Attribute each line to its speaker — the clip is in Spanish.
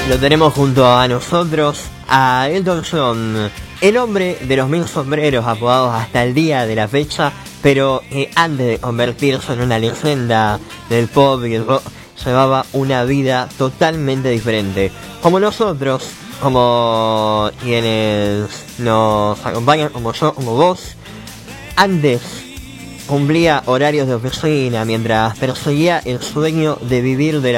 Speaker 1: Lo tenemos junto a nosotros a Elton John, el hombre de los 1000 sombreros, apodados hasta el día de la fecha, pero antes de convertirse en una leyenda del pop y el rock, llevaba una vida totalmente diferente. Como nosotros, como quienes nos acompañan, como yo, como vos, antes cumplía horarios de oficina mientras perseguía el sueño de vivir de la